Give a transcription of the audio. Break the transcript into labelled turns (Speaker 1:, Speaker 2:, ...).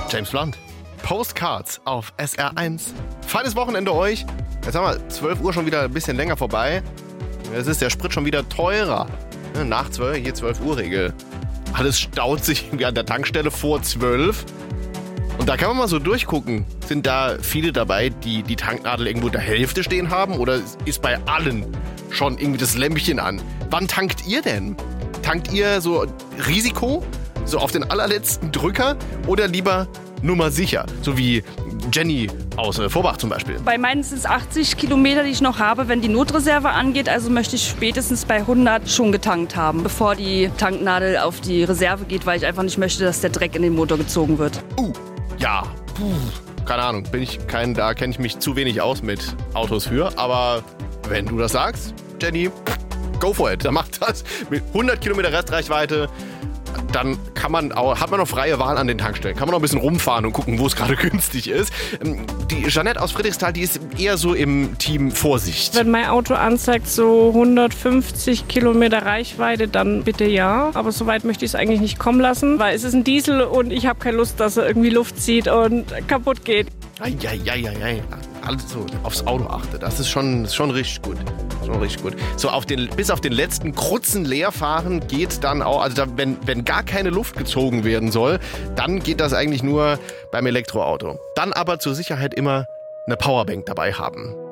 Speaker 1: James Blunt. Postcards auf SR1. Feines Wochenende euch. Jetzt haben wir 12 Uhr schon wieder ein bisschen länger vorbei. Jetzt ist der Sprit schon wieder teurer. Nach 12, hier 12 Uhr Regel. Alles staut sich irgendwie an der Tankstelle vor 12. Und da kann man mal so durchgucken. Sind da viele dabei, die die Tanknadel irgendwo in der Hälfte stehen haben? Oder ist bei allen schon irgendwie das Lämpchen an? Wann tankt ihr denn? Tankt ihr so Risiko? So auf den allerletzten Drücker? Oder lieber Nummer sicher? So wie Jenny aus Vorbach zum Beispiel.
Speaker 2: Bei meinen sind es 80 Kilometer, die ich noch habe, wenn die Notreserve angeht. Also möchte ich spätestens bei 100 schon getankt haben, bevor die Tanknadel auf die Reserve geht, weil ich einfach nicht möchte, dass der Dreck in den Motor gezogen wird.
Speaker 1: Ja, keine Ahnung, da kenne ich mich zu wenig aus mit Autos für, aber wenn du das sagst, Jenny, go for it, dann macht das mit 100 Kilometer Restreichweite, dann hat man noch freie Wahl an den Tankstellen, kann man noch ein bisschen rumfahren und gucken, wo es gerade günstig ist. Die Jeanette aus Friedrichsthal, die ist eher so im Team Vorsicht.
Speaker 3: Wenn mein Auto anzeigt so 150 Kilometer Reichweite, dann bitte ja. Aber so weit möchte ich es eigentlich nicht kommen lassen, weil es ist ein Diesel und ich habe keine Lust, dass er irgendwie Luft zieht und kaputt geht.
Speaker 1: Eieieiei. Also aufs Auto achte, das ist schon richtig gut. Schon richtig gut. So bis auf den letzten Krutzen leer fahren geht dann auch, also wenn gar keine Luft gezogen werden soll, dann geht das eigentlich nur beim Elektroauto. Dann aber zur Sicherheit immer eine Powerbank dabei haben.